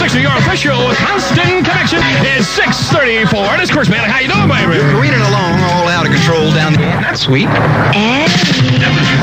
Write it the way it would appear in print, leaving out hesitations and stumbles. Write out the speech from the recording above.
6, your official constant connection is 634. This course, man, how you doing, baby? You're careening along all out of control down there. That's sweet. And